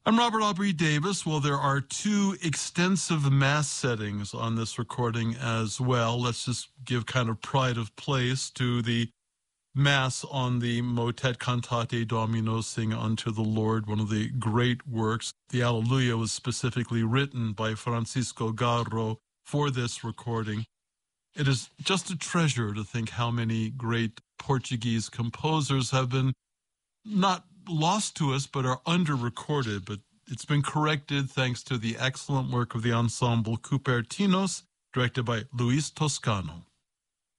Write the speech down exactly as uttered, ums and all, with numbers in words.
I'm Robert Aubrey Davis. Well, there are two extensive mass settings on this recording as well. Let's just give kind of pride of place to the mass on the motet Cantate Domino, Sing Unto the Lord, one of the great works. The Alleluia was specifically written by Francisco Garro for this recording. It is just a treasure to think how many great Portuguese composers have been not lost to us, but are under-recorded. But it's been corrected thanks to the excellent work of the ensemble Cupertinos, directed by Luis Toscano.